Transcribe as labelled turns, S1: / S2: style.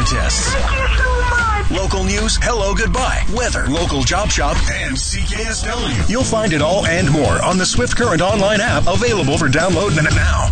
S1: contests.
S2: Thank you so much.
S1: Local news, hello, goodbye, weather, local job shop, and CKSW. You'll find it all and more on the Swift Current online app, available for download now.